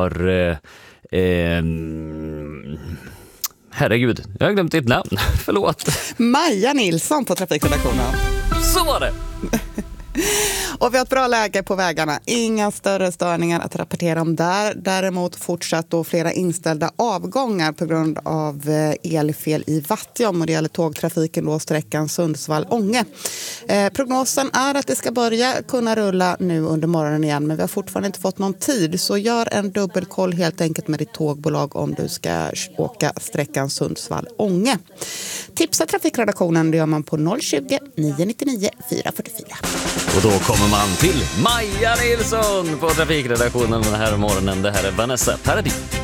för herregud, jag har glömt ditt namn. Förlåt. Maja Nilsson på trafikredaktionen. Så var det. Och vi har ett bra läge på vägarna. Inga större störningar att rapportera om där. Däremot fortsatt då flera inställda avgångar på grund av elfel i Vattjom. Och det gäller tågtrafiken då sträckan Sundsvall-Ånge. Prognosen är att det ska börja kunna rulla nu under morgonen igen. Men vi har fortfarande inte fått någon tid. Så gör en dubbelkoll helt enkelt med ditt tågbolag om du ska åka sträckan Sundsvall-Ånge. Tipsa trafikredaktionen, det gör man på 020 999 444. Och då kommer man till Maja Nilsson på trafikredaktionen den här morgonen. Det här är Vanessa Paradis.